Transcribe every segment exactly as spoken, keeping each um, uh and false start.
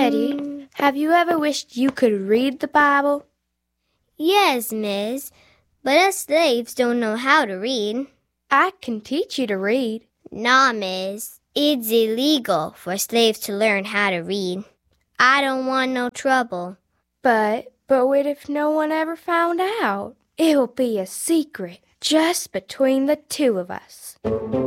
Hetty, have you ever wished you could read the Bible? Yes, miss, but us slaves don't know how to read. I can teach you to read. Nah, miss, it's illegal for slaves to learn how to read. I don't want no trouble. But, but what if no one ever found out? It will be a secret, just between the two of us.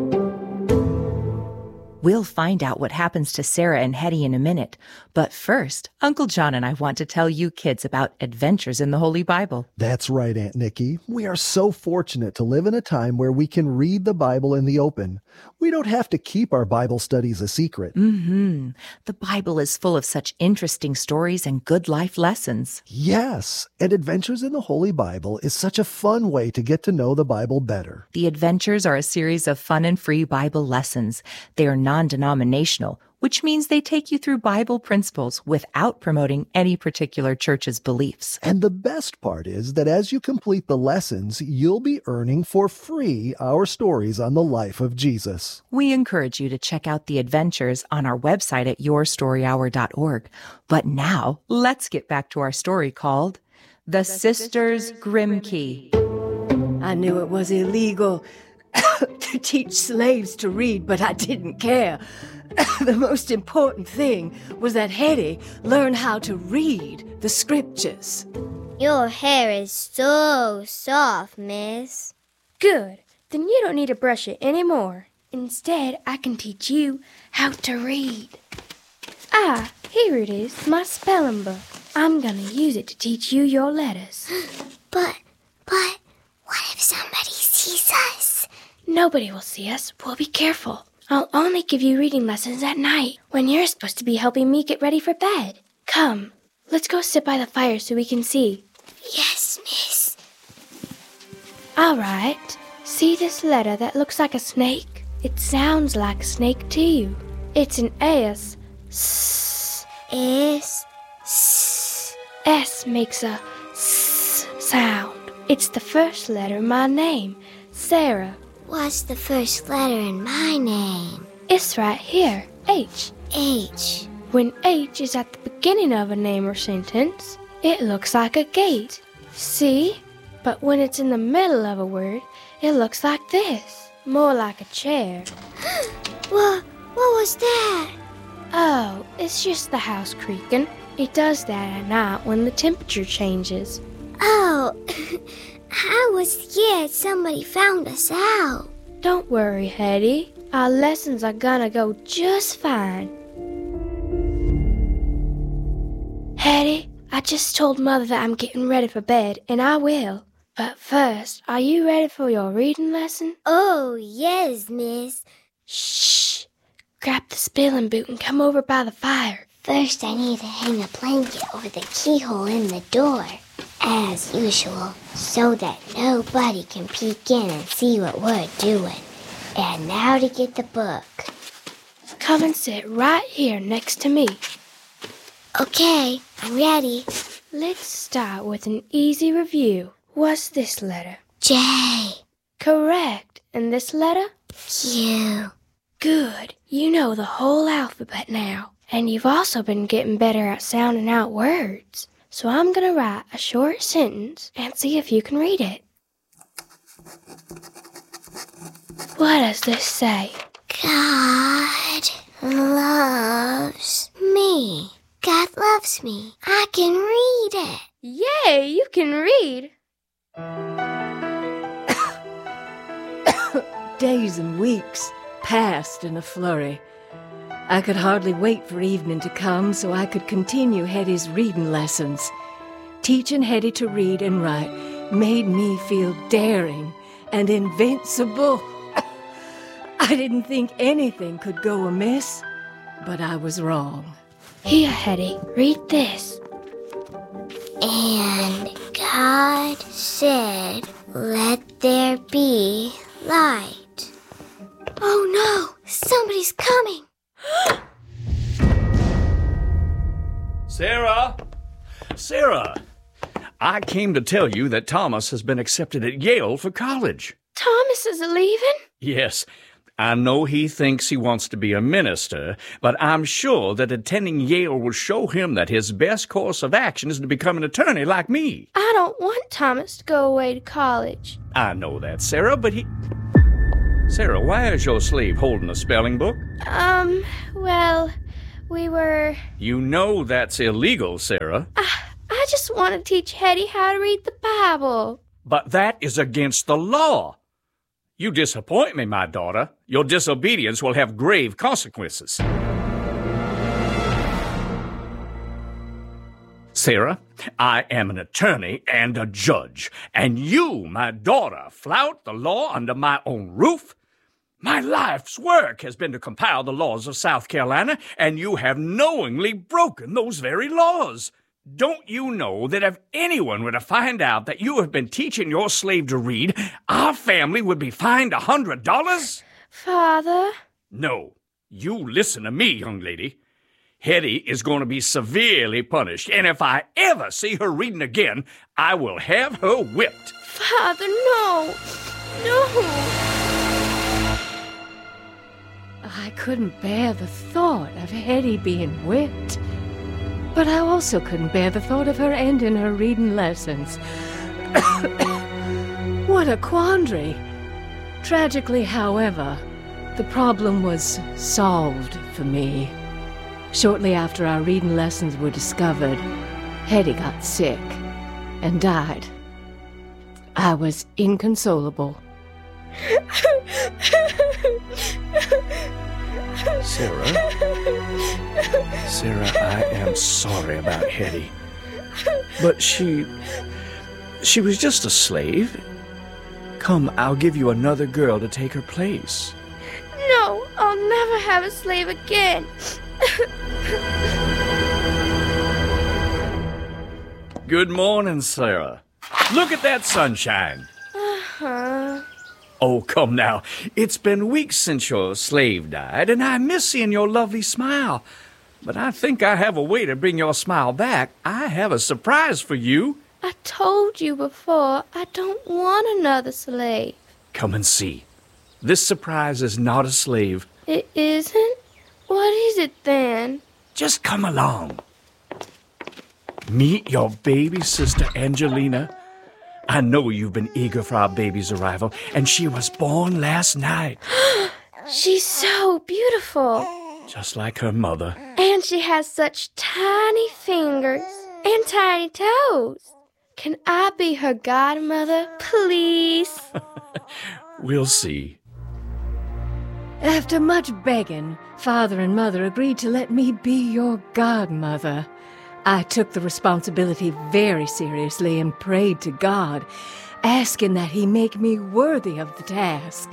We'll find out what happens to Sarah and Hetty in a minute. But first, Uncle John and I want to tell you kids about Adventures in the Holy Bible. That's right, Aunt Nikki. We are so fortunate to live in a time where we can read the Bible in the open. We don't have to keep our Bible studies a secret. Mm-hmm. The Bible is full of such interesting stories and good life lessons. Yes, and Adventures in the Holy Bible is such a fun way to get to know the Bible better. The Adventures are a series of fun and free Bible lessons. They are non-denominational, which means they take you through Bible principles without promoting any particular church's beliefs. And the best part is that as you complete the lessons, you'll be earning for free our stories on the life of Jesus. We encourage you to check out the Adventures on our website at your story hour dot org. But now, let's get back to our story called The, the Sisters Grimke. I knew it was illegal to teach slaves to read, but I didn't care. The most important thing was that Hetty learn how to read the scriptures. Your hair is so soft, miss. Good. Then you don't need to brush it anymore. Instead, I can teach you how to read. Ah, here it is, my spelling book. I'm gonna use it to teach you your letters. But, but, what if somebody sees us? Nobody will see us. We'll be careful. I'll only give you reading lessons at night, when you're supposed to be helping me get ready for bed. Come, let's go sit by the fire so we can see. Yes, miss. All right. See this letter that looks like a snake? It sounds like a snake to you. It's an S. S. S. S. S makes a S sound. It's the first letter of my name, Sarah. What's the first letter in my name? It's right here, H. H. When H is at the beginning of a name or sentence, it looks like a gate. See? But when it's in the middle of a word, it looks like this. More like a chair. What? What was that? Oh, it's just the house creaking. It does that at night when the temperature changes. Oh, I was scared somebody found us out. Don't worry, Hetty. Our lessons are gonna go just fine. Hetty, I just told Mother that I'm getting ready for bed, and I will. But first, are you ready for your reading lesson? Oh, yes, miss. Shh! Grab the spelling boot and come over by the fire. First, I need to hang a blanket over the keyhole in the door, as usual, so that nobody can peek in and see what we're doing. And now to get the book. Come and sit right here next to me. Okay, I'm ready. Let's start with an easy review. What's this letter? J. Correct. And this letter? Q. Good. You know the whole alphabet now. And you've also been getting better at sounding out words. So I'm going to write a short sentence and see if you can read it. What does this say? God loves me. God loves me. I can read it. Yay, you can read. Days and weeks passed in a flurry. I could hardly wait for evening to come so I could continue Hetty's reading lessons. Teaching Hetty to read and write made me feel daring and invincible. I didn't think anything could go amiss, but I was wrong. Here, Hetty, read this. And God said, let there be light. Oh no, somebody's coming. Sarah! Sarah! I came to tell you that Thomas has been accepted at Yale for college. Thomas is leaving? Yes, I know he thinks he wants to be a minister, but I'm sure that attending Yale will show him that his best course of action is to become an attorney like me. I don't want Thomas to go away to college. I know that, Sarah, but he... Sarah, why is your slave holding a spelling book? Um, well, we were... You know that's illegal, Sarah. I, I just want to teach Hetty how to read the Bible. But that is against the law. You disappoint me, my daughter. Your disobedience will have grave consequences. Sarah, I am an attorney and a judge, and you, my daughter, flout the law under my own roof? My life's work has been to compile the laws of South Carolina, and you have knowingly broken those very laws. Don't you know that if anyone were to find out that you have been teaching your slave to read, our family would be fined a hundred dollars? Father? No. You listen to me, young lady. Hetty is going to be severely punished, and if I ever see her reading again, I will have her whipped. Father, no. No. I couldn't bear the thought of Hetty being whipped. But I also couldn't bear the thought of her ending her reading lessons. What a quandary. Tragically, however, the problem was solved for me. Shortly after our reading lessons were discovered, Hetty got sick and died. I was inconsolable. Sarah? Sarah, I am sorry about Hetty. But she... she was just a slave. Come, I'll give you another girl to take her place. No, I'll never have a slave again. Good morning, Sarah. Look at that sunshine. Uh-huh. Oh, come now. It's been weeks since your slave died, and I miss seeing your lovely smile. But I think I have a way to bring your smile back. I have a surprise for you. I told you before, I don't want another slave. Come and see. This surprise is not a slave. It isn't? What is it then? Just come along. Meet your baby sister, Angelina. I know you've been eager for our baby's arrival, and she was born last night. She's so beautiful. Just like her mother. And she has such tiny fingers and tiny toes. Can I be her godmother, please? We'll see. After much begging, Father and Mother agreed to let me be your godmother. I took the responsibility very seriously and prayed to God, asking that He make me worthy of the task.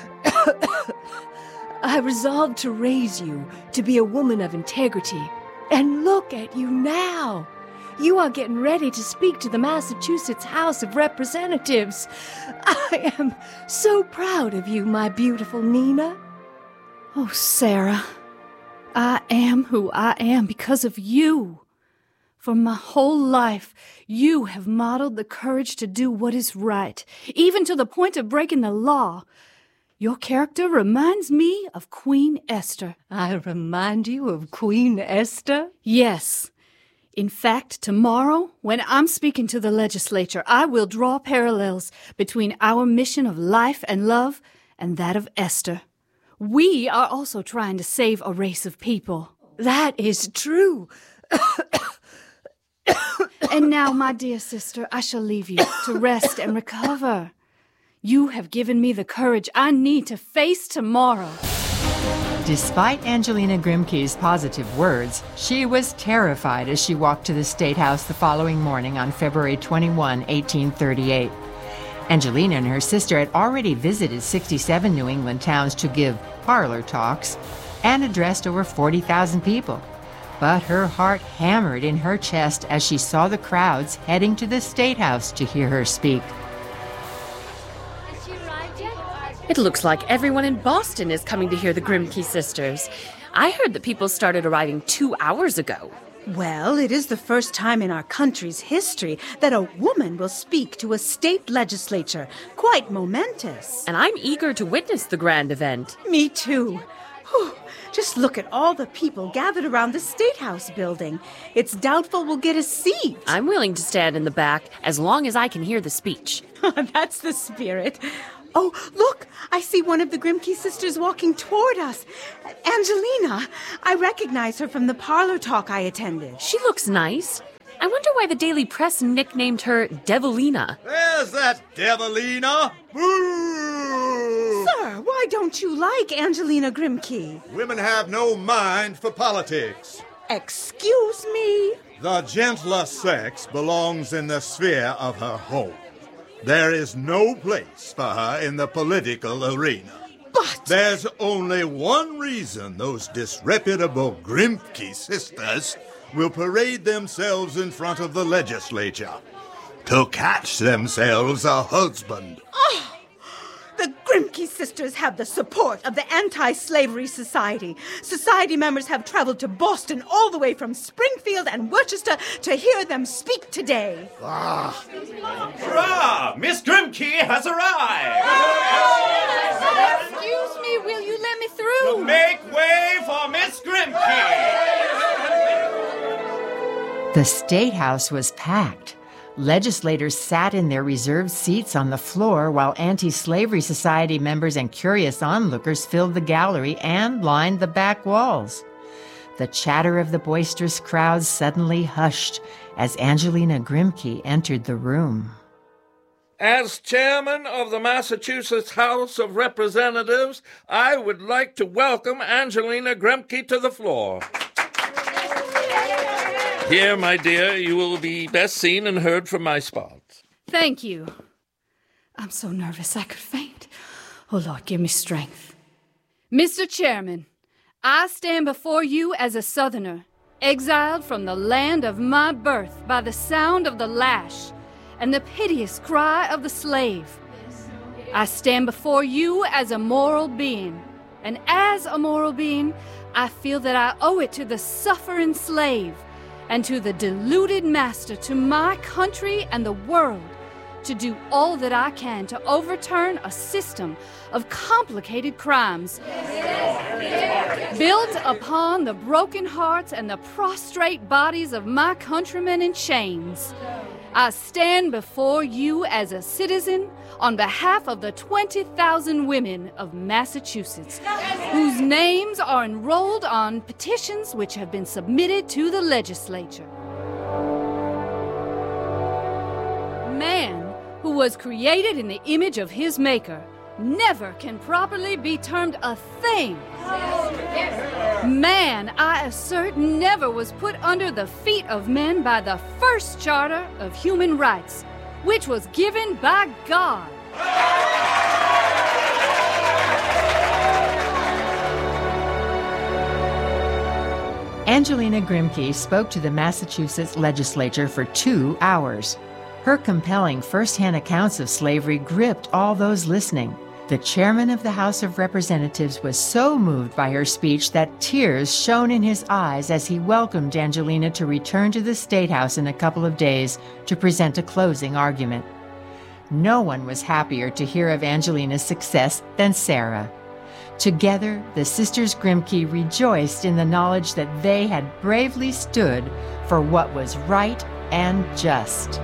I resolved to raise you to be a woman of integrity. And look at you now. You are getting ready to speak to the Massachusetts House of Representatives. I am so proud of you, my beautiful Nina. Oh, Sarah, I am who I am because of you. For my whole life, you have modeled the courage to do what is right, even to the point of breaking the law. Your character reminds me of Queen Esther. I remind you of Queen Esther? Yes. In fact, tomorrow, when I'm speaking to the legislature, I will draw parallels between our mission of life and love and that of Esther. We are also trying to save a race of people. That is true. And now, my dear sister, I shall leave you to rest and recover. You have given me the courage I need to face tomorrow. Despite Angelina Grimke's positive words, she was terrified as she walked to the State House the following morning on February twenty-first, eighteen thirty-eight. Angelina and her sister had already visited sixty-seven New England towns to give parlor talks and addressed over forty thousand people. But her heart hammered in her chest as she saw the crowds heading to the State House to hear her speak. It looks like everyone in Boston is coming to hear the Grimke sisters. I heard that people started arriving two hours ago. Well, it is the first time in our country's history that a woman will speak to a state legislature. Quite momentous. And I'm eager to witness the grand event. Me too. Whew. Just look at all the people gathered around the State House building. It's doubtful we'll get a seat. I'm willing to stand in the back as long as I can hear the speech. That's the spirit. Oh, look, I see one of the Grimke sisters walking toward us. Angelina, I recognize her from the parlor talk I attended. She looks nice. I wonder why the Daily Press nicknamed her Devilina. There's that Devilina! Boo! Sir, why don't you like Angelina Grimke? Women have no mind for politics. Excuse me? The gentler sex belongs in the sphere of her home. There is no place for her in the political arena. But... There's only one reason those disreputable Grimke sisters will parade themselves in front of the legislature. To catch themselves a husband. Oh! The Grimke sisters have the support of the Anti-Slavery Society. Society members have traveled to Boston all the way from Springfield and Worcester to hear them speak today. Ah! Hurrah! Miss Grimke has arrived! Excuse me, will you let me through? To make way for Miss Grimke! The State House was packed. Legislators sat in their reserved seats on the floor while Anti-Slavery Society members and curious onlookers filled the gallery and lined the back walls. The chatter of the boisterous crowd suddenly hushed as Angelina Grimke entered the room. As chairman of the Massachusetts House of Representatives, I would like to welcome Angelina Grimke to the floor. Here, my dear, you will be best seen and heard from my spot. Thank you. I'm so nervous I could faint. Oh, Lord, give me strength. Mister Chairman, I stand before you as a Southerner, exiled from the land of my birth by the sound of the lash and the piteous cry of the slave. I stand before you as a moral being, and as a moral being, I feel that I owe it to the suffering slave and to the deluded master, to my country and the world, to do all that I can to overturn a system of complicated crimes built upon the broken hearts and the prostrate bodies of my countrymen in chains. I stand before you as a citizen on behalf of the twenty thousand women of Massachusetts, whose names are enrolled on petitions which have been submitted to the legislature. Man, who was created in the image of his maker, never can properly be termed a thing. Man, I assert, never was put under the feet of men by the first charter of human rights, which was given by God. Angelina Grimke spoke to the Massachusetts legislature for two hours. Her compelling first-hand accounts of slavery gripped all those listening. The chairman of the House of Representatives was so moved by her speech that tears shone in his eyes as he welcomed Angelina to return to the State House in a couple of days to present a closing argument. No one was happier to hear of Angelina's success than Sarah. Together, the sisters Grimke rejoiced in the knowledge that they had bravely stood for what was right and just.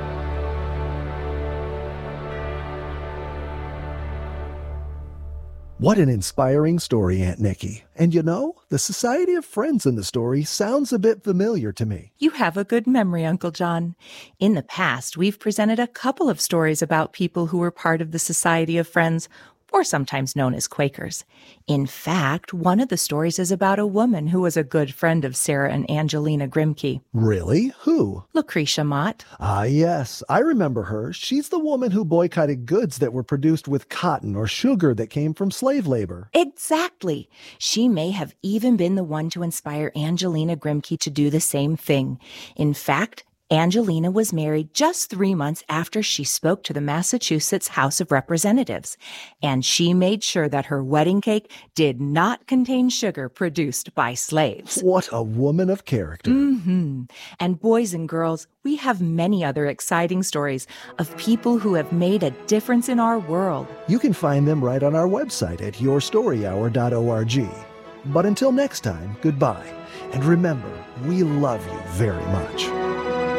What an inspiring story, Aunt Nikki. And you know, the Society of Friends in the story sounds a bit familiar to me. You have a good memory, Uncle John. In the past, we've presented a couple of stories about people who were part of the Society of Friends, or sometimes known as Quakers. In fact, one of the stories is about a woman who was a good friend of Sarah and Angelina Grimke. Really? Who? Lucretia Mott. Ah, yes. I remember her. She's the woman who boycotted goods that were produced with cotton or sugar that came from slave labor. Exactly. She may have even been the one to inspire Angelina Grimke to do the same thing. In fact, Angelina was married just three months after she spoke to the Massachusetts House of Representatives, and she made sure that her wedding cake did not contain sugar produced by slaves. What a woman of character. Mm-hmm. And boys and girls, we have many other exciting stories of people who have made a difference in our world. You can find them right on our website at your story hour dot org. But until next time, goodbye. And remember, we love you very much.